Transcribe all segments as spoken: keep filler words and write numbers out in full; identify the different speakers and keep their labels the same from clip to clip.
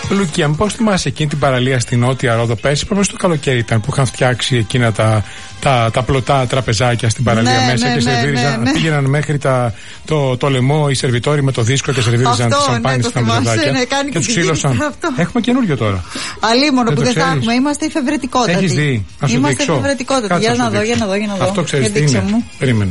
Speaker 1: Λουκία, πώς θυμάσαι εκείνη την παραλία στην Νότια Ρόδο πέρσι, προς το καλοκαίρι ήταν, που είχαν φτιάξει εκείνα τα, τα, τα πλωτά τραπεζάκια στην παραλία, ναι, μέσα, ναι, και ναι, σερβίριζαν, ναι, ναι. πήγαιναν μέχρι τα, το, το λαιμό οι σερβιτόροι με το δίσκο και σερβίριζαν τις σαμπάνιες και τα μπουζάκια ναι, και τους ξύλωσαν. Έχουμε καινούριο τώρα.
Speaker 2: Αλίμονο που δεν θα έχουμε, είμαστε εφευρετικότατοι.
Speaker 1: Έχεις δει, ας σου
Speaker 2: είμαστε εφευρετικότατοι. Για να δω, για να δω, για να δω.
Speaker 1: Αυτό ξέρεις τι είναι. Περίμενε.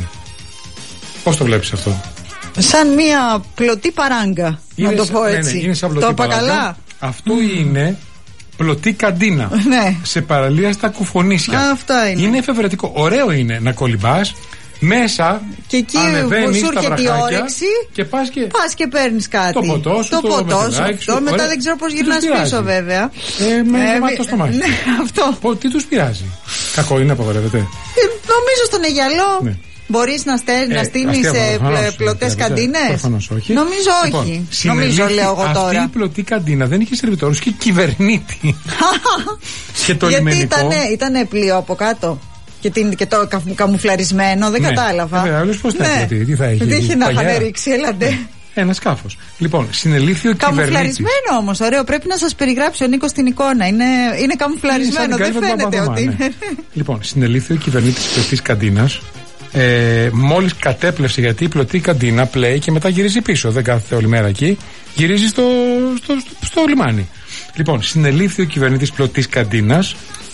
Speaker 1: Πώς το βλέπεις αυτό?
Speaker 2: Σαν μια πλωτή παράγκα, να το πω έτσι.
Speaker 1: Ναι, ναι, είναι σαν πλωτή
Speaker 2: το είπα
Speaker 1: παράγκα.
Speaker 2: καλά.
Speaker 1: Αυτό mm. είναι πλωτή καντίνα.
Speaker 2: Ναι.
Speaker 1: Σε παραλία στα Κουφονίσια.
Speaker 2: Αυτό είναι.
Speaker 1: Είναι εφευρετικό. Ωραίο είναι να κολυμπάς μέσα.
Speaker 2: Και εκεί που σου έρχεται η όρεξη
Speaker 1: και πας και,
Speaker 2: πας και παίρνεις κάτι.
Speaker 1: Το ποτό σου,
Speaker 2: το,
Speaker 1: το
Speaker 2: ποτό σου. Αυτό μετά ωραία. Δεν ξέρω πώς γυρνάς πίσω βέβαια.
Speaker 1: Ε, με γεμάτο το στομάχι.
Speaker 2: Ναι, αυτό.
Speaker 1: Τι τους πειράζει? Κακό είναι, απαγορεύεται.
Speaker 2: Ε, νομίζω στον Αιγιαλό. Ναι. Μπορείς να, στέλ, ε, να στείλεις σε πλωτές καντίνες?
Speaker 1: Προφανώς όχι.
Speaker 2: Νομίζω όχι. Λοιπόν, νομίζω λέω εγώ τώρα.
Speaker 1: Αυτή η πλωτή καντίνα δεν είχε σερβιτόρους και κυβερνήτη. Και το
Speaker 2: γιατί
Speaker 1: λιμενικό.
Speaker 2: Γιατί ήτανε πλοίο από κάτω. Και, την, και το κα, καμουφλαρισμένο, δεν ναι. κατάλαβα.
Speaker 1: Βέβαια, άλλως πώς θα ναι. έχει, τι θα έχει.
Speaker 2: Δεν είχε να είχαν ρίξει, έλατε.
Speaker 1: Ένα σκάφος. Λοιπόν, συνελήφθη ο κυβερνήτης.
Speaker 2: Καμουφλαρισμένο όμως, ωραίο. Πρέπει να σας περιγράψει ο Νίκος την εικόνα. Είναι, είναι καμουφλαρισμένο, δεν φαίνεται ότι είναι. Ναι.
Speaker 1: Λοιπόν, συνελήφθη ο κυβερνήτης της πλωτής καντίνας. Ε, μόλις κατέπλευσε, γιατί η πλωτή καντίνα πλέει και μετά γυρίζει πίσω. Δεν κάθεται όλη μέρα εκεί. Γυρίζει στο, στο, στο, στο λιμάνι. Λοιπόν, συνελήφθη ο κυβερνήτης πλωτής καντίνας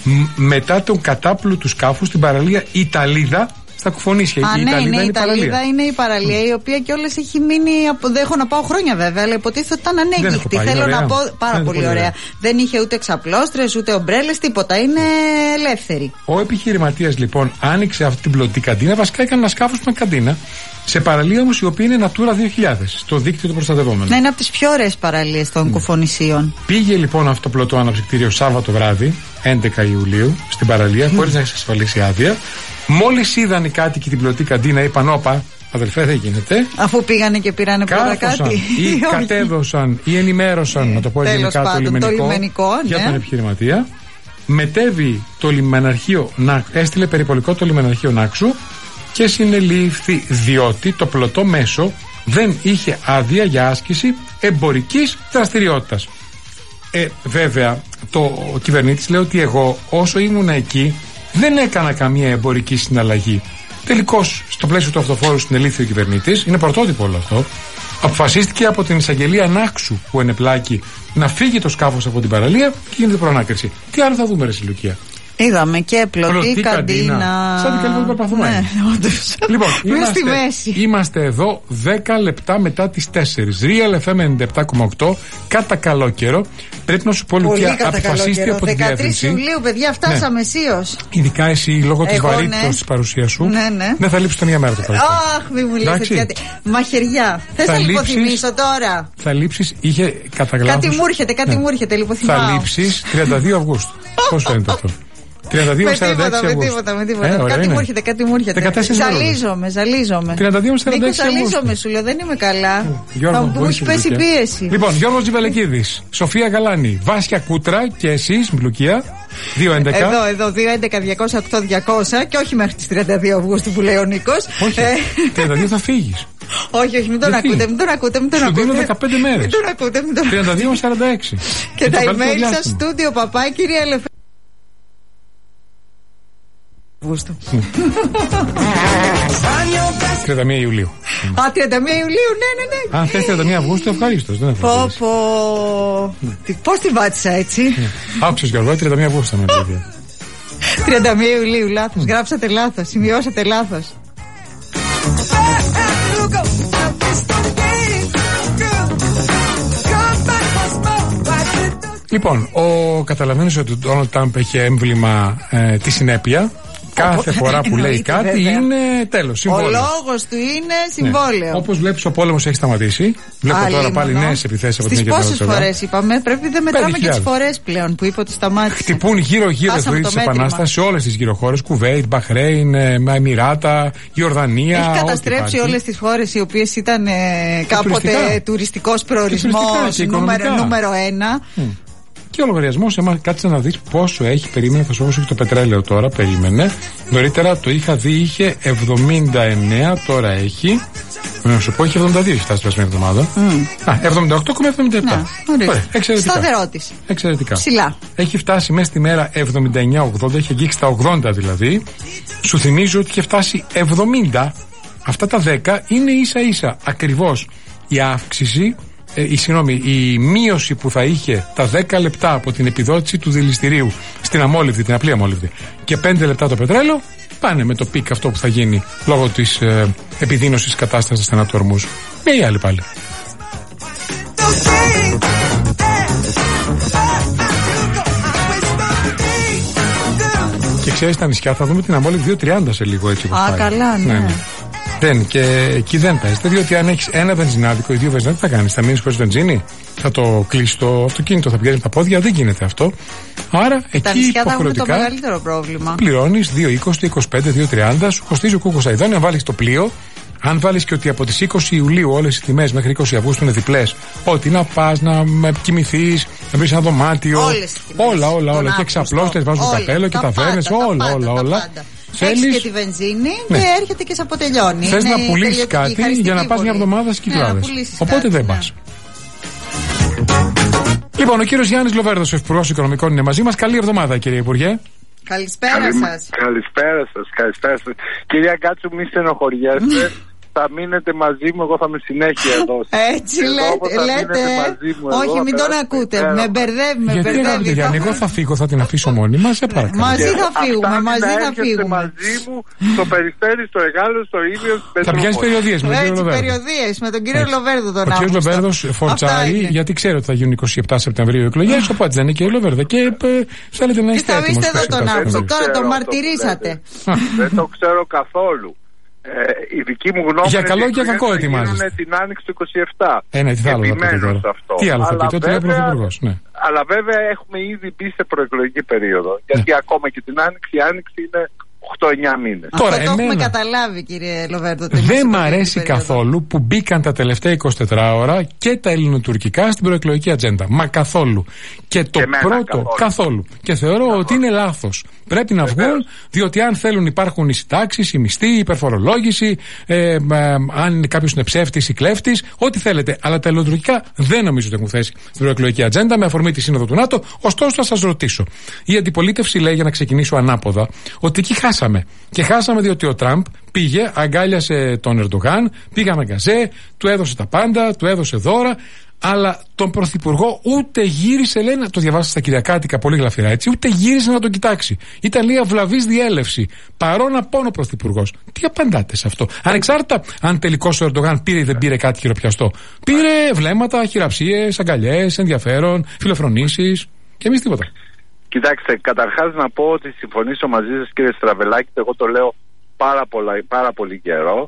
Speaker 1: μετά τον κατάπλου του σκάφου στην παραλία Ιταλίδα στα Κουφονίσια.
Speaker 2: Α,
Speaker 1: η
Speaker 2: ναι,
Speaker 1: Ιταλίδα
Speaker 2: ναι,
Speaker 1: είναι η
Speaker 2: Ιταλίδα
Speaker 1: παραλία.
Speaker 2: είναι η παραλία, mm. η οποία κιόλας έχει μείνει. Δεν έχω να πάω χρόνια βέβαια, αλλά υποτίθεται ότι ήταν ανέγκυχτη. Θέλω
Speaker 1: ωραία.
Speaker 2: να πω πάρα
Speaker 1: δεν
Speaker 2: πολύ ωραία. ωραία. Δεν είχε ούτε ξαπλώστρες, ούτε ομπρέλες, τίποτα. Είναι ελεύθερη.
Speaker 1: Ο επιχειρηματίας λοιπόν άνοιξε αυτή την πλωτή καντίνα. Βασικά έκανε ένα σκάφος με καντίνα. Σε παραλία όμως η οποία είναι Natura δύο χιλιάδες, στο δίκτυο του προστατευόμενου.
Speaker 2: Να είναι από τις πιο ωραίες παραλίες των mm. Κουφονησίων.
Speaker 1: Πήγε λοιπόν αυτό το πλωτό αναψυκτήριο Σάββατο βράδυ, έντεκα Ιουλίου, στην παραλία, mm. χωρίς να έχει εξασφαλίσει άδεια. Μόλις είδαν οι κάτοικοι την πλωτή καντίνα, είπαν: όπα, αδελφέ, δεν γίνεται.
Speaker 2: Αφού πήγανε και πήρανε πρώτα κάτι.
Speaker 1: Ή κατέδωσαν ή ενημέρωσαν, να το πω ελληνικά, το λιμενικό,
Speaker 2: το λιμενικό
Speaker 1: για
Speaker 2: ναι.
Speaker 1: τον επιχειρηματία. Μετέβη το λιμεναρχείο, έστειλε περιπολικό το λιμεναρχείο Νάξου και συνελήφθη διότι το πλωτό μέσο δεν είχε άδεια για άσκηση εμπορικής δραστηριότητας. Ε, βέβαια, το, ο κυβερνήτης λέει ότι εγώ όσο ήμουν εκεί δεν έκανα καμία εμπορική συναλλαγή. Τελικώς, στο πλαίσιο του αυτοφόρου συνελήφθη ο κυβερνήτης, είναι πρωτότυπο όλο αυτό. Αποφασίστηκε από την εισαγγελία Νάξου που ενεπλάκη να φύγει το σκάφος από την παραλία και γίνεται προανάκριση. Τι άλλο θα δούμε, ρε Λουκία?
Speaker 2: Είδαμε και πλωτή καντίνα.
Speaker 1: καντίνα. Σαν την καλή που περπαθούμε.
Speaker 2: Ναι,
Speaker 1: λοιπόν,
Speaker 2: είμαστε,
Speaker 1: στη μέση. Είμαστε εδώ δέκα λεπτά μετά τις τέσσερις. Real εφ εμ ενενήντα επτά κόμμα οκτώ. Κατά καλό καιρό. Πρέπει να σου πω, Λουκία, αποφασίστη από την διεύθυνση.
Speaker 2: δεκατρείς Ιουλίου, παιδιά, φτάσαμε αισίως.
Speaker 1: Ειδικά εσύ, λόγω της βαρύτητας
Speaker 2: ναι.
Speaker 1: της παρουσίας σου,
Speaker 2: ναι, ναι.
Speaker 1: δεν θα λείψεις τον μια μέρα το πρωί.
Speaker 2: Αχ, μη μου λες γιατί. Μαχαιριά. Θες να λιποθυμίσω τώρα?
Speaker 1: Θα λείψεις, είχε καταγλάφους.
Speaker 2: Κάτι μου έρχεται, κάτι μου έρχεται, λιποθυμάω.
Speaker 1: Θα λείψεις τριάντα δύο Αυγούστου. Πώς φαίνεται αυτό? τριάντα δύο με σαράντα έξι
Speaker 2: με τίποτα, με τίποτα. Ε, κάτι μου έρχεται, κάτι μου έρχεται. Ζαλίζομαι, ζαλίζομαι.
Speaker 1: τριάντα δύο με σαράντα έξι
Speaker 2: ζαλίζομαι, σου λέω, δεν είμαι καλά. Θα μου έχει πέσει πίεση.
Speaker 1: Λοιπόν, Γιώργος Τζιβελεκίδης, Σοφία Γαλάνη, Βάσια Κούτρα και εσείς, Μπλουκία. δύο έντεκα.
Speaker 2: Εδώ, εδώ, δύο έντεκα διακόσια οκτώ διακόσια και όχι μέχρι τις τριάντα δύο Αυγούστου που λέει ο Νίκος.
Speaker 1: Όχι, τριάντα δύο θα φύγεις.
Speaker 2: Όχι, όχι, μην τον ακούτε, μην τον ακούτε, μην τον ακούτε.
Speaker 1: Σου δίνω δεκαπέντε μέρες.
Speaker 2: Μην τον ακούτε, μην τον ακούτε.
Speaker 1: τριάντα δύο με σαράντα έξι.
Speaker 2: Και τα email σας, στούντιο παπά, κυρία Ελευθερία.
Speaker 1: τριάντα μία Ιουλίου.
Speaker 2: Α, τριάντα μία Ιουλίου, ναι, ναι, ναι.
Speaker 1: Αν θες τριάντα μία Αυγούστου, ευχαρίστως. Δεν
Speaker 2: πω, πω. Πώς τη βάτησα έτσι?
Speaker 1: Άκουσες, Γιώργο, τριάντα μία Αυγούστου με παιδιά.
Speaker 2: τριάντα μία Ιουλίου, λάθος. Γράψατε λάθος, σημειώσατε λάθος.
Speaker 1: Λοιπόν, ο καταλαβαίνεις ότι ο Ντόναλντ Τραμπ έχει έμβλημα ε, τη συνέπεια. Κάθε φορά που λέει κάτι βέβαια. Είναι τέλος, συμβόλαιο.
Speaker 2: Ο λόγος του είναι συμβόλαιο.
Speaker 1: Ναι. Όπως βλέπεις, ο πόλεμος έχει σταματήσει. Βλέπω Άλλη τώρα πάλι νέες επιθέσεις από την Αιγυπτία.
Speaker 2: Στις πόσες φορές είπαμε, πρέπει δεν μετράμε και τις φορές πλέον που είπε ότι σταμάτησε.
Speaker 1: Χτυπούν γύρω-γύρω εδώ της Επανάστασης σε όλες τις γύρω χώρες. Κουβέιτ, Μπαχρέιν, Εμιράτα, Ιορδανία.
Speaker 2: Έχει καταστρέψει όλες τις χώρες οι οποίες ήταν ε, κάποτε τουριστικός προορισμός νούμερο, νούμερο ένα. Mm.
Speaker 1: Και ο λογαριασμό, κάτσε να δεις πόσο έχει. Περίμενε, θα σου δώσω και το πετρέλαιο τώρα. Περίμενε. Νωρίτερα το είχα δει, είχε εβδομήντα εννέα, τώρα έχει Να σου πω, έχει εβδομήντα δύο έχει φτάσει την περασμένη εβδομάδα. Mm. Α, εβδομήντα οκτώ κόμμα εβδομήντα επτά.
Speaker 2: Ναι, ωραία, εξαιρετικά. Σταθερότηση.
Speaker 1: Εξαιρετικά.
Speaker 2: Ψηλά.
Speaker 1: Έχει φτάσει μέσα στη μέρα εβδομήντα εννιά ογδόντα, έχει αγγίξει τα ογδόντα δηλαδή. Σου θυμίζω ότι είχε φτάσει εβδομήντα. Αυτά τα δέκα είναι ίσα ίσα ακριβώς η αύξηση, ε, η, συγγνώμη, η μείωση που θα είχε τα δέκα λεπτά από την επιδότηση του δηληστηρίου στην αμόλυβδη, την απλή αμόλυβδη, και πέντε λεπτά το πετρέλαιο, πάνε με το πικ αυτό που θα γίνει λόγω της ε, επιδείνωσης της κατάστασης στενά του Ορμούζ. Με οι άλλοι πάλι. Και ξέρεις, τα νησιά θα δούμε την αμόλυβδη δύο τριάντα σε λίγο, έτσι.
Speaker 2: Α, καλά, ναι. ναι, ναι.
Speaker 1: Δεν, και εκεί δεν παίζεται, διότι αν έχεις ένα βενζινάδικο ή δύο βενζινάδικο, τι θα κάνεις? Θα μείνεις χωρίς βενζίνη, θα το κλείσεις το αυτοκίνητο, θα πηγαίνεις με τα πόδια, δεν γίνεται αυτό. Άρα
Speaker 2: τα
Speaker 1: εκεί υποχρεωτικά
Speaker 2: το μεγαλύτερο πρόβλημα.
Speaker 1: Πληρώνεις δύο είκοσι, είκοσι πέντε, δύο τριάντα, σου κοστίζει ο κούκος αηδόνι. Αν βάλεις το πλοίο, αν βάλεις και ότι από τις είκοσι Ιουλίου όλες οι τιμές μέχρι είκοσι Αυγούστου είναι διπλές, ότι να πας να κοιμηθείς, να βρεις ένα δωμάτιο, όλα, όλα, όλα, και ξαπλώστες, βάζουν το καπέλο και ταβέρνες, όλα, όλα, όλα.
Speaker 2: Έχεις και τη βενζίνη, ναι, και έρχεται και σε αποτελειώνει.
Speaker 1: Θες να πουλήσεις κάτι για να πας μια εβδομάδα στις Κυκλάδες. Ναι, οπότε κάτι, δεν ναι. πας. Λοιπόν, ο κύριος Γιάννης Λοβέρδος, ο Υπουργός Οικονομικών, είναι μαζί μας. Καλή εβδομάδα, κύριε Υπουργέ.
Speaker 2: Καλησπέρα
Speaker 3: Καλη...
Speaker 2: σας.
Speaker 3: Καλησπέρα σας, καλησπέρα σας. Κυρία Κάτσου, μη στενοχωριέστε. Θα μείνετε μαζί μου, εγώ θα είμαι συνέχεια εδώ.
Speaker 2: Έτσι λέτε, λέτε. Όχι, μην τον ακούτε. Με μπερδεύει, με
Speaker 1: μπερδεύει. Γιατί αγαπητέ Γιάννη, εγώ θα φύγω, θα την αφήσω μόνη μας, σε παρακαλώ.
Speaker 2: Μαζί θα φύγουμε, μαζί θα φύγουμε.
Speaker 3: Μαζί μου, στο Περιστέρι, στο Εγάλο, στο Ήλιο, στην Πετρούπολη.
Speaker 1: Θα πιάνεις περιοδίες με τον κύριο Λοβέρδο.
Speaker 2: Περιοδίες με τον κύριο Λοβέρδο τον Αύγουστο.
Speaker 1: Ο κύριος Λοβέρδος φορτσάρει, γιατί ξέρει ότι θα γίνουν είκοσι επτά Σεπτεμβρίου εκλογές, οπότε δεν είναι κύριε Λοβέρδο. Και θέλετε να είστε έτοιμος.
Speaker 2: Και θα είστε εδώ τον Αύγουστο, τώρα τον μαρτυρήσατε.
Speaker 3: Δεν το ξέρω καθόλου. Ε, η δική μου γνώμη
Speaker 1: για καλό και για κακό ετοιμάζεστε.
Speaker 3: Είναι την άνοιξη του είκοσι επτά.
Speaker 1: Ε, ναι, τι θα άλλο θα πείτε τώρα. Τι άλλο θα πείτε, ότι λέει ο Πρωθυπουργός. Ναι.
Speaker 3: Αλλά βέβαια έχουμε ήδη μπει σε προεκλογική περίοδο. Γιατί ναι. ακόμα και την άνοιξη, η άνοιξη είναι οκτώ εννιά μήνες.
Speaker 2: Αυτό τώρα, το εμένα... έχουμε καταλάβει, κύριε Λοβέρδο.
Speaker 1: Δεν μ' αρέσει καθόλου που μπήκαν τα τελευταία εικοσιτέσσερα ώρα και τα ελληνοτουρκικά στην προεκλογική ατζέντα. Μα καθόλου. Και το και πρώτο, καθόλου. καθόλου. Και θεωρώ καθόλου. ότι είναι λάθος. Πρέπει να Βεβαίως. βγουν, διότι αν θέλουν υπάρχουν οι συντάξεις, η μισθή, η υπερφορολόγηση, ε, ε, ε, αν κάποιος είναι ψεύτης ή κλέφτης, ό,τι θέλετε. Αλλά τα ελληνοτουρκικά δεν νομίζω ότι έχουν θέσει στην προεκλογική ατζέντα με αφορμή τη Σύνοδο του ΝΑΤΟ.Ωστόσο, θα σας ρωτήσω. Η αντιπολίτευση λέει, για να ξεκινήσω ανάποδα, ότι εκεί χάσαμε. Και χάσαμε διότι ο Τραμπ πήγε, αγκάλιασε τον Ερντογάν, πήγαμε μαγκαζέ, του έδωσε τα πάντα, του έδωσε δώρα. Αλλά τον Πρωθυπουργό ούτε γύρισε, λέει, να το διαβάσει στα Κυριακάτικα πολύ γλαφυρά έτσι, ούτε γύρισε να τον κοιτάξει. Ήταν λέει αυλαβής διέλευση. Παρόν απόν ο Πρωθυπουργός. Τι απαντάτε σε αυτό? Ανεξάρτητα αν τελικώς ο Ερντογάν πήρε ή δεν πήρε κάτι χειροπιαστό. Πήρε βλέμματα, χειραψίες, αγκαλιές, ενδιαφέρον, φιλοφρονήσεις και εμείς τίποτα.
Speaker 3: Κοιτάξτε, καταρχάς να πω ότι συμφωνήσω μαζί σας, κύριε Στραβελάκη, εγώ το λέω πάρα, πολλά, πάρα πολύ καιρό,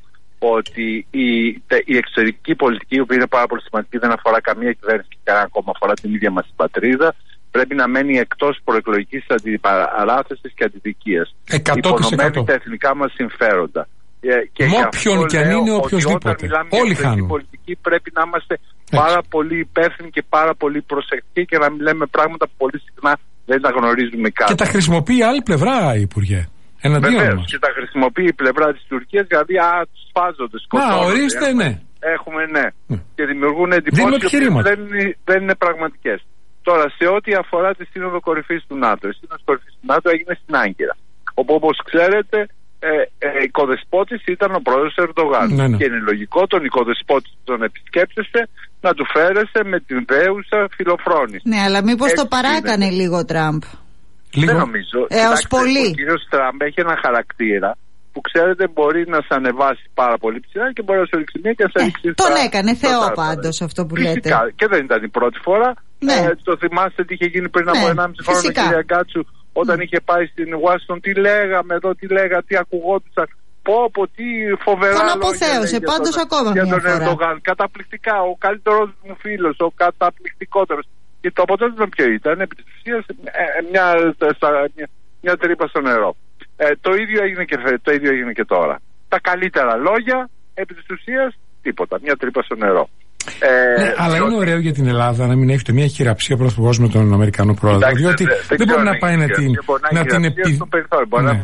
Speaker 3: ότι η, η εξωτερική πολιτική, η οποία είναι πάρα πολύ σημαντική, δεν αφορά καμία κυβέρνηση και κανένα κόμμα, αφορά την ίδια μας την πατρίδα, πρέπει να μένει εκτός προεκλογικής αντιπαράθεσης και αντιδικίας. Υπονομεύει τα εθνικά μας συμφέροντα. Και
Speaker 1: με όποιον και αν είναι οποιοσδήποτε. Όλοι χάνουν.
Speaker 3: Η πολιτική πρέπει να είμαστε Έτσι. πάρα πολύ υπεύθυνοι και πάρα πολύ προσεκτικοί και να λέμε πράγματα που πολύ συχνά δεν τα γνωρίζουμε καν.
Speaker 1: Και τα χρησιμοποιεί άλλη πλευρά, Υπουργέ.
Speaker 3: Βεβαίως, και τα χρησιμοποιεί η πλευρά της Τουρκίας, δηλαδή α, τους φάζονται, σκοτώνονται.
Speaker 1: Να, ορίστε,
Speaker 3: έχουμε,
Speaker 1: ναι.
Speaker 3: Έχουμε, ναι. Mm. Και δημιουργούν εντυπώσεις που δεν, δεν είναι πραγματικές. Τώρα, σε ό,τι αφορά τη Σύνοδο Κορυφής του ΝΑΤΟ, η Σύνοδο Κορυφής του ΝΑΤΟ έγινε στην Άγκυρα. Όπου, όπως ξέρετε, ε, ε, οικοδεσπότης ήταν ο πρόεδρος Ερντογάν. Ναι, ναι. Και είναι λογικό τον οικοδεσπότη που τον επισκέψεσαι να του φέρεσαι με την δέουσα φιλοφρόνηση.
Speaker 2: Ναι, αλλά μήπως το παράκανε είναι. λίγο ο Τραμπ.
Speaker 1: Λίγο.
Speaker 3: Δεν νομίζω.
Speaker 2: Έως πολύ.
Speaker 3: Ο κύριος Τραμπ έχει ένα χαρακτήρα που ξέρετε μπορεί να σε ανεβάσει πάρα πολύ ψηλά και μπορεί να σε ρίξει μία και να σε ρίξει.
Speaker 2: Ε, τον έκανε Θεό πάντως αυτό που λέτε.
Speaker 3: Φυσικά. Και δεν ήταν η πρώτη φορά.
Speaker 2: Ναι.
Speaker 3: Ε, το θυμάστε τι είχε γίνει πριν
Speaker 2: ναι.
Speaker 3: από ενάμιση χρόνο, κυρία Κάτσου, όταν mm. είχε πάει στην Ουάσιγκτον. Τι λέγαμε εδώ, τι λέγα, τι ακουγόντουσαν. Πω, πω, τι φοβερά.
Speaker 2: Τον αποθέωσε πάντως ακόμα
Speaker 3: για
Speaker 2: μια
Speaker 3: τον
Speaker 2: φορά.
Speaker 3: Ερντογάν. Καταπληκτικά. Ο καλύτερος μου φίλος, ο καταπληκτικότερος. Και το αποτέλεσμα ποιο ήταν? Επί της ουσίας μια, μια, μια τρύπα στο νερό. Ε, το, ίδιο έγινε και, το ίδιο έγινε και τώρα. Τα καλύτερα λόγια, επί της ουσίας τίποτα. Μια τρύπα στο νερό. Ε,
Speaker 1: ναι, αλλά διότι... είναι ωραίο για την Ελλάδα να μην έχετε μια χειραψία πρωθυπουργός με τον Αμερικανό πρόεδρο. Διότι δεν, δεν, δεν μπορεί να πάει να την, να την επι...
Speaker 3: Μπορεί, ναι. να,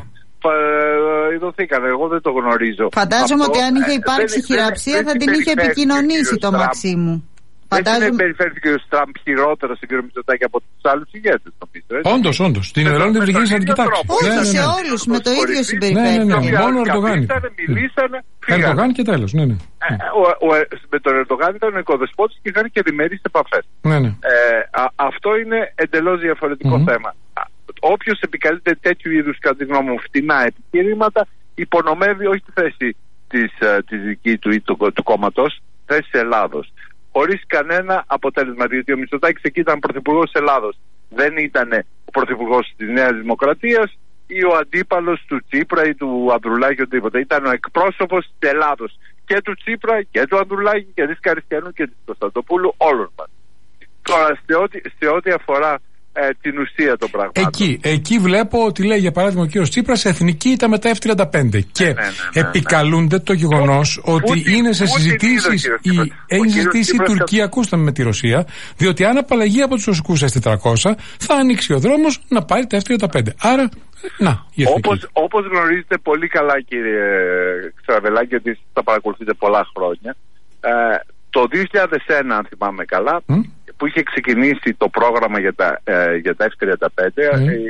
Speaker 3: ειδωθήκανε. Εγώ δεν το γνωρίζω.
Speaker 2: Φαντάζομαι
Speaker 3: αυτό,
Speaker 2: ότι αν είχε υπάρξει
Speaker 3: δεν,
Speaker 2: χειραψία
Speaker 3: δεν,
Speaker 2: θα
Speaker 3: δεν
Speaker 2: την είχε επικοινωνήσει το Μαξίμου.
Speaker 3: Φαντάζομαι... Δεν περιφέρθηκε ο Τραμπ χειρότερα στον κύριο Μητσοτάκη από τους άλλους ηγέτες, νομίζω.
Speaker 1: Όντως, όντως. Την Ευρώπη δεν βγήκε να την κοιτάξει.
Speaker 2: Όχι, σε όλους με το ίδιο συμπεριφέρθηκε.
Speaker 1: Ναι, ναι, ναι. Μόνο ο Ερντογάν.
Speaker 3: Μιλήσανε,
Speaker 1: Ερντογάν και τέλος. Ναι, ναι.
Speaker 3: Με τον Ερντογάν ήταν ο οικοδεσπότης και είχαν και διμερείς επαφές.
Speaker 1: Ναι, ναι.
Speaker 3: Αυτό είναι εντελώς διαφορετικό θέμα. Όποιος επικαλείται τέτοιου είδους, κατά τη γνώμη μου, φτηνά επιχειρήματα, υπονομεύει όχι τη θέση της, της δική του ή του, του κόμματος, θέση της Ελλάδος. Χωρίς κανένα αποτέλεσμα, διότι ο Μητσοτάκης εκεί ήταν πρωθυπουργός της Ελλάδος. Δεν ήταν ο πρωθυπουργός της Νέας Δημοκρατίας ή ο αντίπαλος του Τσίπρα ή του Ανδρουλάκη, οτιδήποτε. Ήταν ο εκπρόσωπος της Ελλάδος και του Τσίπρα και του Ανδρουλάκη και της Καριστιανού και της Κωνσταντοπούλου, όλων μας. Τώρα, σε ό,τι, σε ό,τι αφορά ε, την ουσία των πραγμάτων.
Speaker 1: Εκεί, εκεί βλέπω ότι λέει για παράδειγμα ο κύριος Τσίπρας εθνική ήταν με τα εφ τριάντα πέντε και ναι, ναι, ναι, ναι, επικαλούνται το γεγονός ότι Πούτι, είναι σε συζητήσεις η, έχει ζητήσει η Τουρκία, ακούστε με τη Ρωσία, διότι αν απαλλαγεί από τους ρωσικούς ες τετρακόσια θα ανοίξει ο δρόμος να πάρει τα εφ τριάντα πέντε. Άρα, να, η
Speaker 3: όπως, όπως γνωρίζετε πολύ καλά, κύριε Ξαραβελάκη, ότι τα παρακολουθείτε πολλά χρόνια, ε, το δύο χιλιάδες ένα, αν θυμάμαι καλά, mm? που είχε ξεκινήσει το πρόγραμμα για τα, ε, για τα εφ τριάντα πέντε, mm. ε,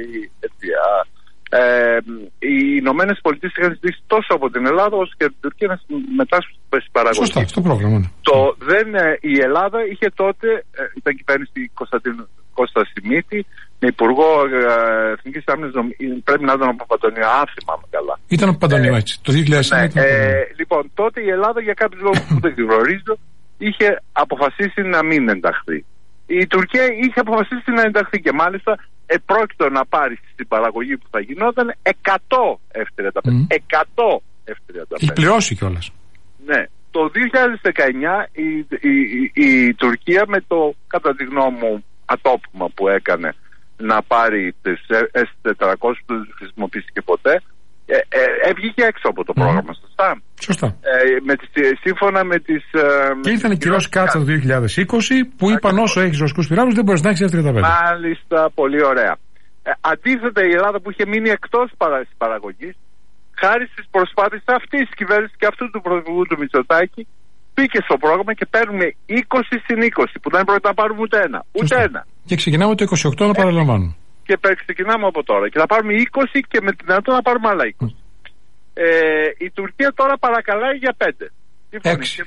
Speaker 3: ε, ε, οι Ηνωμένες Πολιτείες είχαν ζητήσει τόσο από την Ελλάδα όσο και από την Τουρκία να συμμετάσχουν στην παραγωγή.
Speaker 1: Σωστά, στο πρόγραμμα. Ναι.
Speaker 3: Το, δεν, ε, η Ελλάδα είχε τότε, ε, ήταν κυβέρνηση Κωνσταντίνου Κώστα Σιμίτη, με υπουργό ε, Εθνικής Άμυνας, πρέπει να ήταν ο Παπαντονίου, αν θυμάμαι καλά.
Speaker 1: Ήταν ο Παπαντονίου, έτσι, το δύο χιλιάδες ένα.
Speaker 3: Ναι, ε, λοιπόν, τότε η Ελλάδα για κάποιους λόγους που δεν γνωρίζω είχε αποφασίσει να μην ενταχθεί. Η Τουρκία είχε αποφασίσει να ενταχθεί και μάλιστα επρόκειτο να πάρει στην παραγωγή που θα γινόταν εκατό εφ τριάντα πέντε. Mm. εκατό εφ τριάντα πέντε.
Speaker 1: Έχει πληρώσει κιόλας.
Speaker 3: Ναι. Το δύο χιλιάδες δεκαεννιά η, η, η, η Τουρκία με το, κατά τη γνώμη μου, ατόπιμα που έκανε να πάρει τις ες τετρακόσια που δεν χρησιμοποιήθηκε ποτέ, ε, ε, έβγηκε έξω από το πρόγραμμα. Mm. Σωστά.
Speaker 1: Σωστά.
Speaker 3: Ε, με τις, σύμφωνα με τις... Ε,
Speaker 1: και ήρθαν οι κυρώσεις Κάτσα το δύο χιλιάδες είκοσι που είπαν ακριβώς. Όσο έχεις ρωσικούς πυράβλους δεν μπορείς να έχεις εφ τριάντα πέντε.
Speaker 3: Μάλιστα, πολύ ωραία. Ε, αντίθετα, η Ελλάδα που είχε μείνει εκτός παρα, παραγωγής, χάρη στις προσπάθειες αυτής της κυβέρνησης και αυτού του πρωθυπουργού του Μητσοτάκη, μπήκε στο πρόγραμμα και παίρνουμε είκοσι συν είκοσι, που δεν πρόκειται να πάρουμε ούτε ένα. Ούτε Σωστά. ένα.
Speaker 1: Και ξεκινάμε το είκοσι οκτώ να ε, παραλαμβάνουμε.
Speaker 3: Και ξεκινάμε από τώρα. Και θα πάρουμε είκοσι και με την δυνατότητα να πάρουμε άλλα είκοσι. Mm. Ε, η Τουρκία τώρα παρακαλάει για πέντε.
Speaker 1: έξι.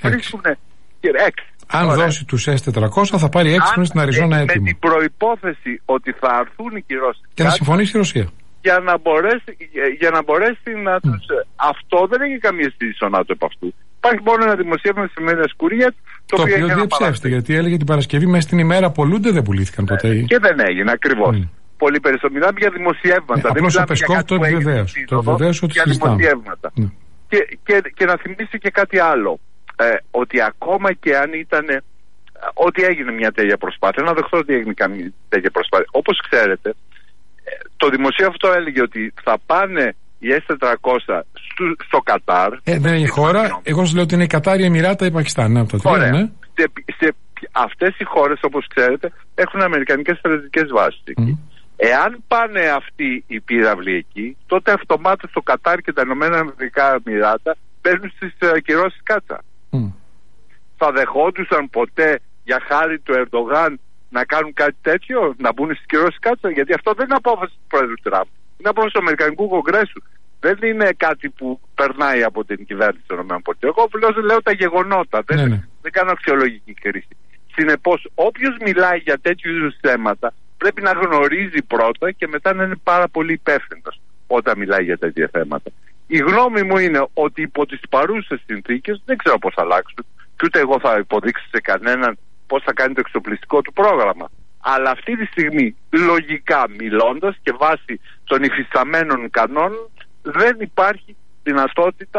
Speaker 3: έξι.
Speaker 1: Αν Ωραία. δώσει τους ες τετρακόσια θα πάρει έξι πριν στην Αριζόνα έτοιμο.
Speaker 3: Με την προϋπόθεση ότι θα αρθούν οι κυρώσεις.
Speaker 1: Και να συμφωνήσει η Ρωσία.
Speaker 3: Για να μπορέσει, για να, μπορέσει να τους... Mm. Αυτό δεν έχει καμία στήριξη στο ΝΑΤΟ επ' αυτού. Υπάρχει μόνο ένα δημοσίευμα στις ημέρες Κουρία. Το, το οποίο
Speaker 1: διαψεύστε, γιατί έλεγε την Παρασκευή μέσα στην ημέρα πολλούνται δεν πουλήθηκαν ποτέ. Ε,
Speaker 3: και δεν έγινε ακριβώς. Mm. Πολύ περισσότερο. Μιλάμε για δημοσιεύματα.
Speaker 1: Ε, απλώς ο Πεσκόβ το επιβεβαίωσε. Το επιβεβαίωσε ότι
Speaker 3: για δημοσιεύματα. Mm. Και, και, και να θυμίσει και κάτι άλλο. Ε, ότι ακόμα και αν ήταν. Ε, ότι έγινε μια τέτοια προσπάθεια, να δεχθώ ότι έγινε καμία τέτοια προσπάθεια. Όπως ξέρετε, ε, το δημοσίο αυτό έλεγε ότι θα πάνε οι ες τετρακόσια στο, στο Κατάρ. Ε,
Speaker 1: δεν είναι η χώρα. Εγώ σας λέω ότι είναι η Κατάρ, η Εμιράτα, η Πακιστάν. Από τα τρία, ναι.
Speaker 3: Σε, σε αυτές οι χώρες, όπως ξέρετε, έχουν αμερικανικές στρατιωτικές βάσεις εκεί. Mm. Εάν πάνε αυτοί οι πύραυλοι εκεί, τότε αυτομάτως το Κατάρ και τα Ηνωμένα Αραβικά Εμιράτα παίρνουν στις uh, κυρώσεις Κάτσα. Mm. Θα δεχόντουσαν ποτέ για χάρη του Ερντογάν να κάνουν κάτι τέτοιο, να μπουν στις κυρώσεις Κάτσα? Γιατί αυτό δεν είναι απόφαση του Πρόεδρου Τραμπ. Είναι απόφαση του Αμερικανικού Κογκρέσου. Δεν είναι κάτι που περνάει από την κυβέρνηση των ΗΠΑ. Εγώ απλώς λέω τα γεγονότα. Δεν, ναι, ναι. δεν κάνω αξιολογική κρίση. Συνεπώς, όποιος μιλάει για τέτοιου είδους θέματα πρέπει να γνωρίζει πρώτα και μετά να είναι πάρα πολύ υπεύθυνος όταν μιλάει για τέτοια θέματα. Η γνώμη μου είναι ότι υπό τις παρούσες συνθήκες δεν ξέρω πώς θα αλλάξουν και ούτε εγώ θα υποδείξω σε κανέναν πώς θα κάνει το εξοπλιστικό του πρόγραμμα. Αλλά αυτή τη στιγμή, λογικά μιλώντας και βάσει των υφισταμένων κανόνων, δεν υπάρχει δυνατότητα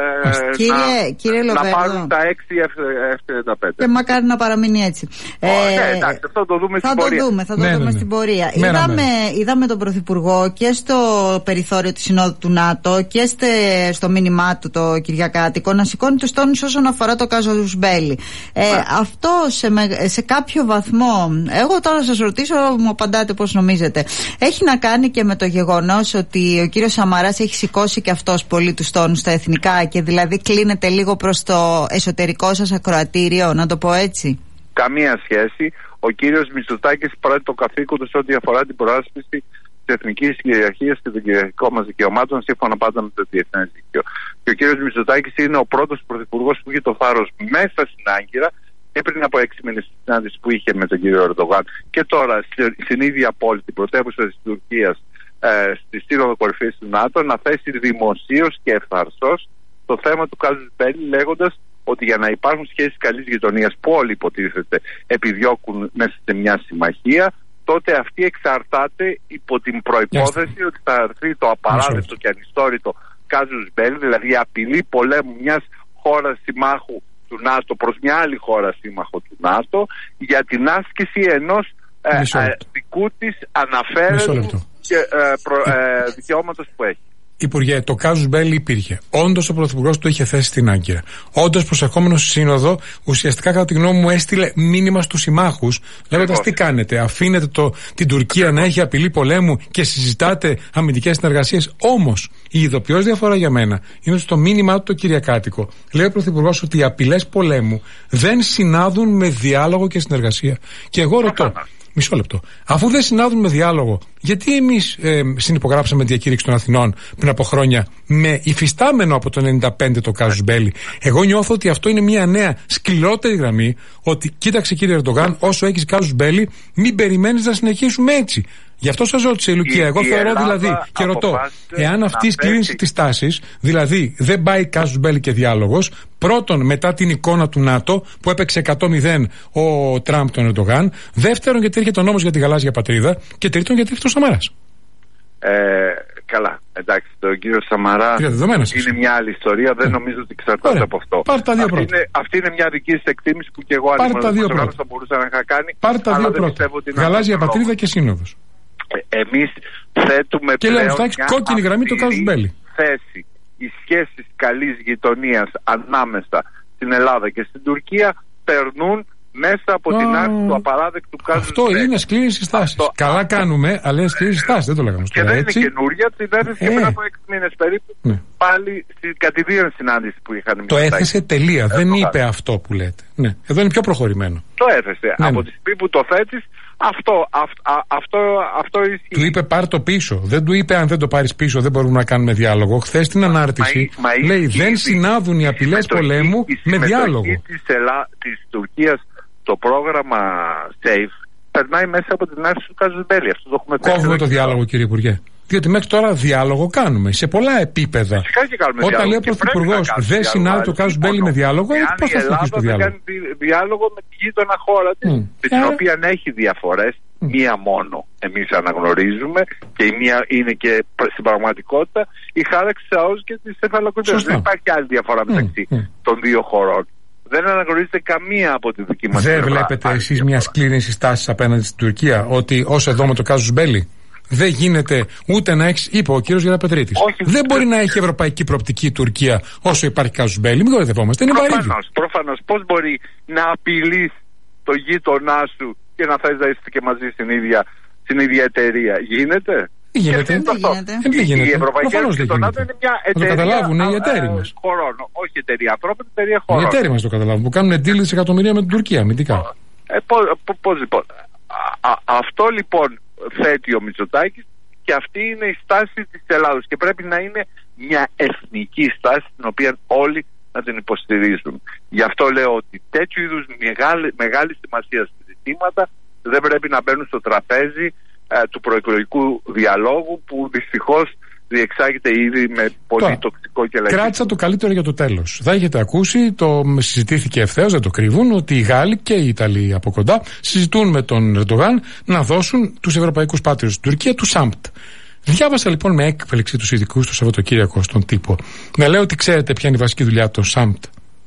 Speaker 3: ε,
Speaker 2: κύριε,
Speaker 3: να,
Speaker 2: κύριε
Speaker 3: να πάρουν τα έξι εφ τριάντα πέντε.
Speaker 2: Και μακάρι να παραμείνει έτσι.
Speaker 3: Oh, ε, ναι, εντάξει, αυτό το δούμε
Speaker 2: θα
Speaker 3: στην
Speaker 2: το
Speaker 3: πορεία.
Speaker 2: Δούμε, θα το
Speaker 1: ναι,
Speaker 2: δούμε
Speaker 1: ναι, ναι.
Speaker 2: στην πορεία.
Speaker 1: Μέρα,
Speaker 2: είδαμε,
Speaker 1: μέρα.
Speaker 2: είδαμε τον Πρωθυπουργό και στο περιθώριο της Συνόδου του ΝΑΤΟ και στε, στο μήνυμά του το Κυριακάτικο να σηκώνει τους τόνους όσον αφορά το casus belli. Ε, yeah. Αυτό σε, σε κάποιο βαθμό, εγώ τώρα σας ρωτήσω, μου απαντάτε πώς νομίζετε, έχει να κάνει και με το γεγονός ότι ο κύριος Σαμαράς έχει σηκώσει και αυτός πολύ τους τόνους στα εθνικά και δηλαδή κλείνεται λίγο προς το εσωτερικό σας ακροατήριο, να το πω έτσι?
Speaker 3: Καμία σχέση. Ο κύριος Μητσοτάκης πράττει το καθήκον του ό,τι αφορά την προάσπιση της εθνικής κυριαρχίας και των κυριαρχικών μας δικαιωμάτων, σύμφωνα πάντα με το διεθνές δίκαιο. Και ο κύριος Μητσοτάκης είναι ο πρώτος πρωθυπουργός που είχε το θάρρος μέσα στην Άγκυρα και πριν από έξι μήνες στη συνάντηση που είχε με τον κύριο Ερντογάν και τώρα στην ίδια πόλη, την πρωτεύουσα της Τουρκίας, ε, στη Σύνοδο Κορυφής του ΝΑΤΟ, να θέσει δημοσίως και ευθαρσώς το θέμα του casus belli, λέγοντας ότι για να υπάρχουν σχέσεις καλής γειτονίας που όλοι υποτίθεται επιδιώκουν μέσα σε μια συμμαχία, τότε αυτή εξαρτάται υπό την προϋπόθεση ότι θα έρθει το απαράδεκτο και ανιστόρητο casus belli, δηλαδή η απειλή πολέμου μιας χώρας συμμάχου του ΝΑΤΟ προς μια άλλη χώρα σύμμαχο του ΝΑΤΟ για την άσκηση ενός ε, ε, δικού της αναφέρετου και ε, προ, ε, δικαιώματος που έχει.
Speaker 1: Υπουργέ, το casus belli υπήρχε. Όντως ο Πρωθυπουργός το είχε θέσει στην Άγκυρα. Όντως προσερχόμενος στη Σύνοδο, ουσιαστικά κατά τη γνώμη μου έστειλε μήνυμα στους συμμάχους, λέγοντας τι κάνετε, αφήνετε το, την Τουρκία να έχει απειλή πολέμου και συζητάτε αμυντικές συνεργασίες. Όμως η ειδοποιώς διαφορά για μένα είναι ότι στο μήνυμά του το Κυριακάτικο λέει ο Πρωθυπουργός ότι οι απειλές πολέμου δεν συνάδουν με διάλογο και συνεργασία. Και εγώ ρωτώ. Μισό λεπτό. Αφού δεν συνάδουν με διάλογο, γιατί εμείς ε, συνυπογράψαμε τη διακήρυξη των Αθηνών πριν από χρόνια με υφιστάμενο από το ενενήντα πέντε το casus belli? Εγώ νιώθω ότι αυτό είναι μια νέα σκληρότερη γραμμή. Ότι κοίταξε κύριε Ερντογάν, όσο έχεις casus belli, μην περιμένεις να συνεχίσουμε έτσι. Γι' αυτό σας ρώτησε η Λουκία. Εγώ θεωρώ δηλαδή και ρωτώ, εάν αυτή η σκλήρυνση της τάσης, δηλαδή δεν πάει casus belli και διάλογος, πρώτον μετά την εικόνα του ΝΑΤΟ που έπαιξε εκατό μηδέν ο Τραμπ τον Ερντογάν, δεύτερον γιατί έρχεται ο νόμος για τη γαλάζια πατρίδα και τρίτον γιατί έρχεται ο Σαμαράς.
Speaker 3: Ε, καλά, εντάξει, το κύριο Σαμαρά είναι μια άλλη ιστορία, δεν yeah. νομίζω ότι εξαρτάται Ωραία. από αυτό.
Speaker 1: Πάρ' τα δύο
Speaker 3: αυτή, είναι, αυτή είναι μια δική σας εκτίμηση που και εγώ αν ήμουν θα μπορούσα να είχα κάνει.
Speaker 1: Πάρ' τα δύο πρώτα. Γαλάζια πατρίδα και σύνοδος.
Speaker 3: Ε, εμείς θέτουμε
Speaker 1: και
Speaker 3: πλέον
Speaker 1: λέω, μια κόκκινη γραμμή το casus belli.
Speaker 3: θέση. Οι σχέσεις καλής γειτονίας ανάμεσα στην Ελλάδα και στην Τουρκία περνούν μέσα από oh. την άρση του απαράδεκτου casus belli.
Speaker 1: Αυτό είναι σκλήρυνση στάσης. Καλά αυτό. κάνουμε, αλλά είναι σκλήρυνση στάσης. Δεν το λέγαμε.
Speaker 3: Και δεν έτσι. είναι καινούρια, την έθεσε ε. και πριν από έξι μήνες περίπου. Ναι. Πάλι στην κατηδίαν συνάντηση που είχαν.
Speaker 1: Το έθεσε τελεία. Ε, δεν είπε αυτό που λέτε. Ναι. Εδώ είναι πιο προχωρημένο.
Speaker 3: Το έθεσε. Ναι, από ναι. τη στιγμή που το θέτεις, αυτό, αυ, α, αυτό, αυτό ισχύει.
Speaker 1: Του είπε πάρ' το πίσω. Δεν του είπε αν δεν το πάρεις πίσω δεν μπορούμε να κάνουμε διάλογο. Χθες στην ανάρτηση μα, μα, λέει δεν η, συνάδουν οι απειλές πολέμου η με διάλογο. Η
Speaker 3: της, Ελλά, της Τουρκίας το πρόγραμμα SAFE περνάει μέσα από την άρση του casus belli. Αυτό το έχουμε
Speaker 1: Κόβουμε το διάλογο κύριε Υπουργέ. Διότι μέχρι τώρα διάλογο κάνουμε σε πολλά επίπεδα. Όταν λέει ο Πρωθυπουργός δεν συνάδει το casus belli με διάλογο, πώς θα συνεχίσει το διάλογο?
Speaker 3: Κάνει διάλογο με τη γείτονα χώρα της, mm. με την οποία έχει διαφορές, mm. μία μόνο εμείς αναγνωρίζουμε και η μία είναι και στην πραγματικότητα η χάραξη της ΑΟΣ και της Κεφαλοκροτίας. Δεν υπάρχει άλλη διαφορά μεταξύ mm. των δύο χωρών. Δεν αναγνωρίζετε καμία από τη δική μας.
Speaker 1: Δεν βλέπετε εσείς μια σκλήρυνση τάσης απέναντι στην Τουρκία ότι ως εδώ με το casus belli δεν γίνεται ούτε να έχει, είπε ο κύριος Γεραπετρίτης. Δεν μπορεί να έχει ευρωπαϊκή προοπτική η Τουρκία όσο υπάρχει casus belli. Μην κοροϊδευόμαστε. Είναι βαρύδι.
Speaker 3: Προφανώς. Πώς μπορεί να απειλείς το γείτονά σου και να θες να είστε και μαζί στην ίδια, στην ίδια εταιρεία? Γίνεται?
Speaker 1: Δεν γίνεται.
Speaker 3: Δεν γίνεται. Η Ευρωπαϊκή Ένωση και το ΝΑΤΟ είναι μια εταιρεία.
Speaker 1: Το καταλάβουν οι εταίροι μας.
Speaker 3: Χωρών. Όχι εταιρεία ανθρώπων, εταιρεία χωρών.
Speaker 1: Οι εταίροι μας το καταλάβουν. Που κάνουν deal δισεκατομμυρία με την Τουρκία αμυντικά.
Speaker 3: Ε, πώς λοιπόν. Α, αυτό λοιπόν θέτει ο Μητσοτάκης και αυτή είναι η στάση της Ελλάδος και πρέπει να είναι μια εθνική στάση την οποία όλοι να την υποστηρίζουν. Γι' αυτό λέω ότι τέτοιου είδους μεγάλη, μεγάλη σημασία ζητήματα δεν πρέπει να μπαίνουν στο τραπέζι ε, του προεκλογικού διαλόγου που δυστυχώς διεξάγεται ήδη με πολύ Τώρα, τοξικό και λαϊκό.
Speaker 1: Κράτησα το καλύτερο για το τέλος. Θα έχετε ακούσει, το συζητήθηκε ευθέως, δεν το κρύβουν, ότι οι Γάλλοι και οι Ιταλοί από κοντά συζητούν με τον Ερντογάν να δώσουν τους ευρωπαϊκούς πάτριους στην Τουρκία του ΣΑΜΠΤ. Διάβασα λοιπόν με έκπληξη τους ειδικούς το Σαββατοκύριακο στον τύπο να λέω ότι ξέρετε ποια είναι η βασική δουλειά των ΣΑΜΤ.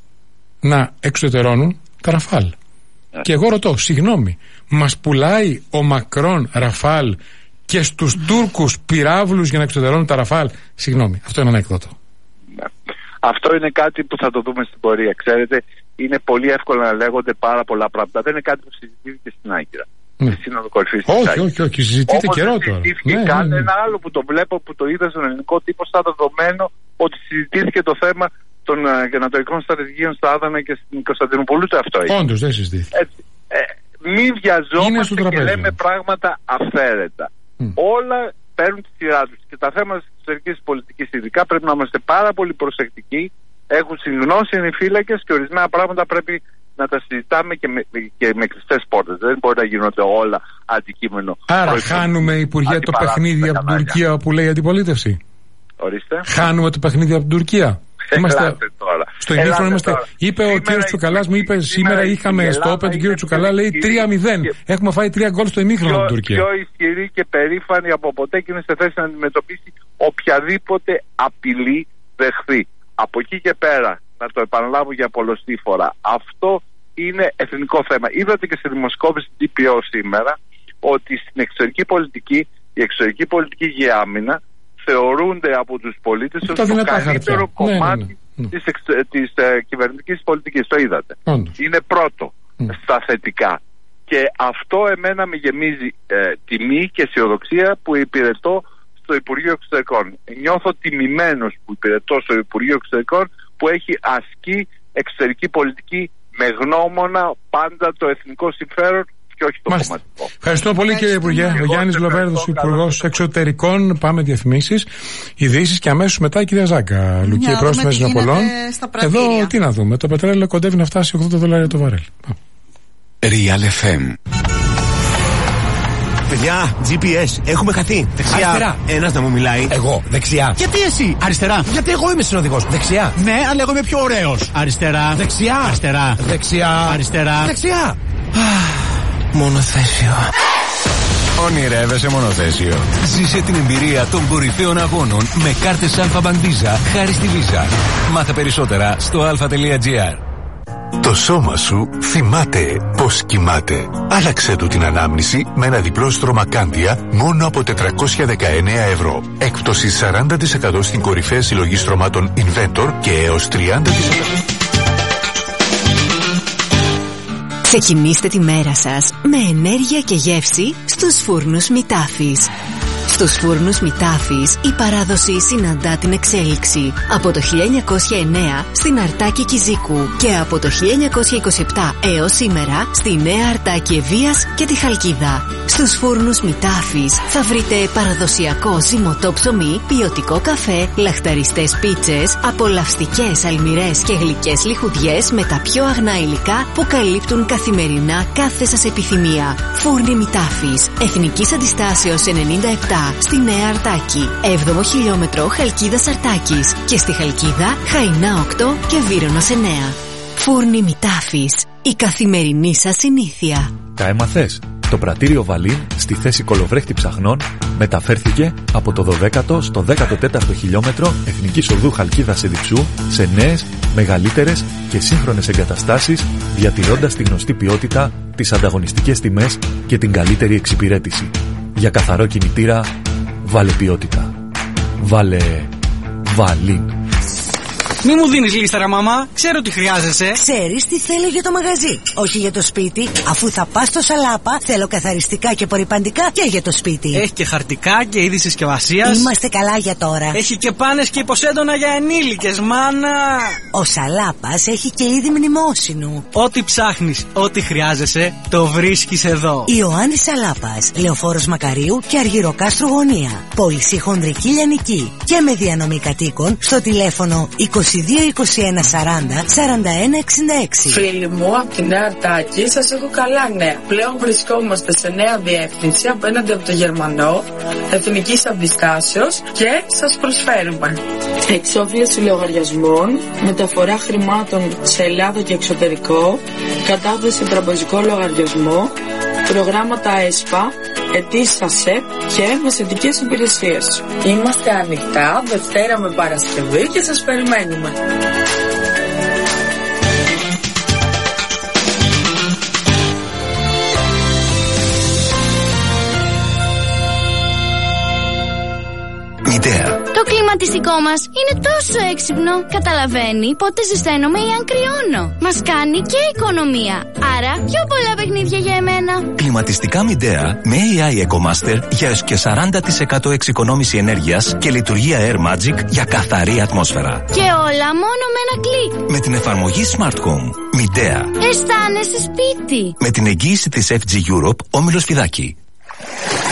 Speaker 1: Να εξωτερώνουν τα Ραφάλ. Yeah. Και εγώ ρωτώ, συγγνώμη, μας πουλάει ο Μακρόν Ραφάλ και στους mm. Τούρκους πυράβλους για να εξωτερώνουν τα Ραφάλ? Συγγνώμη, αυτό είναι ανέκδοτο.
Speaker 3: Yeah. Αυτό είναι κάτι που θα το δούμε στην πορεία. Ξέρετε, είναι πολύ εύκολο να λέγονται πάρα πολλά πράγματα. Δεν είναι κάτι που συζητήθηκε στην Άγκυρα.
Speaker 1: Ναι. Όχι, όχι, όχι, συζητείτε καιρό τώρα.
Speaker 3: Ναι, ναι, ναι. Ένα άλλο που το βλέπω, που το είδα στον ελληνικό τύπο, σαν δεδομένο ότι συζητήθηκε το θέμα των γεννατοικών στρατηγίων στα Άδανα και στην Κωνσταντινούπολη. Αυτό είναι.
Speaker 1: Όντως, δεν συζητήθηκε.
Speaker 3: Ε, μην βιαζόμαστε και λέμε πράγματα αυθαίρετα. Mm. Όλα παίρνουν τη σειρά τους. Και τα θέματα της εξωτερικής πολιτικής, ειδικά, πρέπει να είμαστε πάρα πολύ προσεκτικοί. Έχουν συγνώσει οι φύλακες και ορισμένα πράγματα πρέπει να τα συζητάμε και με, και με κλειστές πόρτες. Δεν μπορεί να γίνονται όλα αντικείμενο.
Speaker 1: Άρα χάνουμε, Υπουργέ, το παιχνίδι από την Τουρκία που λέει η αντιπολίτευση.
Speaker 3: Ορίστε.
Speaker 1: Χάνουμε το παιχνίδι από την Τουρκία. Είμαστε
Speaker 3: τώρα.
Speaker 1: Στο ημίχρονο είμαστε. Τώρα. Είπε σήμερα ο κύριος Τσουκαλάς, μου είπε σήμερα είχαμε στο όπεν τον κύριο Τσουκαλά, λέει τρία μηδέν. Και... Έχουμε φάει τρία γκολ στο ημίχρονο από την Τουρκία.
Speaker 3: Πιο ισχυρή και περήφανη από ποτέ και είναι σε θέση να αντιμετωπίσει οποιαδήποτε απειλή δεχθεί. Από εκεί και πέρα, να το επαναλάβω για πολλοστή φορά, αυτό είναι εθνικό θέμα. Είδατε και στη δημοσκόπηση ντι πι ο σήμερα ότι στην εξωτερική πολιτική, η εξωτερική πολιτική για άμυνα θεωρούνται από τους πολίτες ως το καλύτερο χαρτιά. κομμάτι ναι, ναι, ναι. της, εξ, της ε, κυβερνητικής πολιτικής. Το είδατε. Όντως. Είναι πρώτο mm. στα θετικά. Και αυτό εμένα με γεμίζει ε, τιμή και αισιοδοξία που υπηρετώ στο Υπουργείο Εξωτερικών. Νιώθω τιμημένος που υπηρετώ στο Υπουργείο Εξωτερικών, που έχει ασκεί εξωτερική πολιτική με γνώμονα πάντα το εθνικό συμφέρον και όχι το Μάλιστα. κομματικό.
Speaker 1: Ευχαριστώ πολύ, κύριε Υπουργέ. Ο Γιάννης Λοβέρδος, Υπουργός Εξωτερικών. Πάμε διαφημίσεις, ειδήσεις και αμέσως μετά η κυρία Ζάκα. Λουκία, πρόστιμα Ζηνοπολών. Εδώ τι να δούμε. Το πετρέλαιο κοντεύει να φτάσει ογδόντα δολάρια το βαρέλ.
Speaker 4: Real εφ εμ. Παιδιά, τζι πι ες, έχουμε χαθεί. Δεξιά. Αριστερά. Ένας να μου μιλάει.
Speaker 5: Εγώ. Δεξιά.
Speaker 4: Γιατί εσύ? Αριστερά.
Speaker 5: Γιατί εγώ είμαι συνοδηγός. Δεξιά.
Speaker 4: Ναι, αλλά εγώ είμαι πιο ωραίος. Αριστερά.
Speaker 5: Δεξιά.
Speaker 4: Αριστερά.
Speaker 5: Δεξιά.
Speaker 4: Αριστερά.
Speaker 5: Δεξιά.
Speaker 4: Μονοθέσιο.
Speaker 6: Ονειρεύεσαι μονοθέσιο. Ζήσε την εμπειρία των κορυφαίων αγώνων με κάρτες Alpha Bank Visa χάρη στη Visa. Μάθε περισσότερα στο αλφα τελεία τζι άρ.
Speaker 7: Το σώμα σου θυμάται πως κοιμάται. Άλλαξε του την ανάμνηση με ένα διπλό στρωμακάντια μόνο από τετρακόσια δεκαεννέα ευρώ. Έκπτωση σαράντα τοις εκατό στην κορυφαία συλλογή στρωμάτων Inventor και έως τριάντα τοις εκατό.
Speaker 8: Ξεκινήστε τη μέρα σας με ενέργεια και γεύση στους φούρνους Μητάφης. Στους φούρνους Μητάφης η παράδοση συναντά την εξέλιξη. Από το χίλια εννιακόσια εννέα στην Αρτάκη Κιζίκου και από το χίλια εννιακόσια είκοσι επτά έως σήμερα στη Νέα Αρτάκη Ευβίας και τη Χαλκίδα. Στους φούρνους Μητάφης θα βρείτε παραδοσιακό ζυμωτό ψωμί, ποιοτικό καφέ, λαχταριστές πίτσες, απολαυστικές αλμυρές και γλυκές λιχουδιές με τα πιο αγνά υλικά που καλύπτουν καθημερινά κάθε σας επιθυμία. Φούρνοι Μητάφης, Εθνικής Αντιστάσεως ενενήντα επτά στη Νέα Αρτάκη, έβδομο χιλιόμετρο Χαλκίδας Αρτάκης και στη Χαλκίδα Χαϊνά οκτώ και Βύρονος εννέα. Φούρνοι Μητάφης, η καθημερινή σας συνήθεια.
Speaker 9: Τα έμαθες? Το πρατήριο Βαλίν στη θέση κολοβρέχτη ψαχνών μεταφέρθηκε από το δωδέκατο στο δέκατο τέταρτο χιλιόμετρο Εθνικής Οδού Χαλκίδας Εδιψού σε νέες, μεγαλύτερες και σύγχρονες εγκαταστάσεις, διατηρώντας τη γνωστή ποιότητα, τις ανταγωνιστικές τιμές και την καλύτερη εξυπηρέτηση. Για καθαρό κινητήρα, βάλε ποιότητα. Βάλε Βαλίν.
Speaker 10: Μη μου δίνεις λίστα, ρε μαμά. Ξέρω τι χρειάζεσαι.
Speaker 11: Ξέρεις τι θέλω για το μαγαζί. Όχι για το σπίτι. Αφού θα πας στο Σαλάπα, θέλω καθαριστικά και απορρυπαντικά και για το σπίτι.
Speaker 10: Έχει και χαρτικά και είδη συσκευασίας.
Speaker 11: Είμαστε καλά για τώρα.
Speaker 10: Έχει και πάνες και υποσέντονα για ενήλικες, μάνα.
Speaker 11: Ο Σαλάπας έχει και είδη μνημόσυνου.
Speaker 10: Ό,τι ψάχνεις, ό,τι χρειάζεσαι, το βρίσκεις εδώ.
Speaker 11: Ιωάννης Σαλάπας, Λεωφόρος Μακαρίου και Αργυροκάστρου Γωνία. Πώληση χονδρική λιανική και με διανομή κατοίκων στο τηλέφωνο είκοσι δύο είκοσι ένα σαράντα σαράντα ένα εξήντα έξι.
Speaker 12: Φίλοι μου από τη Νέα Αρτάκη, σας έχω καλά νέα. Πλέον βρισκόμαστε σε νέα διεύθυνση απέναντι από το Γερμανό, Εθνικής Αντιστάσεως και σας προσφέρουμε εξόφληση λογαριασμών, μεταφορά χρημάτων σε Ελλάδα και εξωτερικό, κατάθεση τραπεζικό λογαριασμό, προγράμματα ΕΣΠΑ, ετήσια ΣΕΠ και μεσαιτικές υπηρεσίες. Είμαστε ανοιχτά Δευτέρα με Παρασκευή και σας περιμένουμε.
Speaker 6: Midea.
Speaker 13: Το κλιματιστικό μας είναι τόσο έξυπνο. Καταλαβαίνει πότε ζεσταίνομαι ή αν κρυώνω. Μας κάνει και οικονομία. Άρα πιο πολλά παιχνίδια για εμένα.
Speaker 6: Κλιματιστικά Midea με έι άι EcoMaster για έως και σαράντα τοις εκατό εξοικονόμηση ενέργειας και λειτουργία Air Magic για καθαρή ατμόσφαιρα.
Speaker 13: Και όλα μόνο με ένα κλικ.
Speaker 6: Με την εφαρμογή Smart Home. Midea.
Speaker 13: Αισθάνεσαι σπίτι.
Speaker 6: Με την εγγύηση της εφ τζι Europe, Όμιλος Φιδάκη.